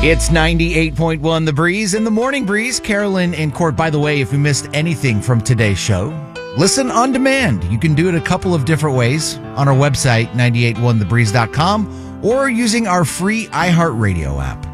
It's 98.1 The Breeze in the Morning Breeze. Carolyn and Court, by the way, if you missed anything from today's show, listen on demand. You can do it a couple of different ways on our website, 981thebreeze.com, or using our free iHeartRadio app.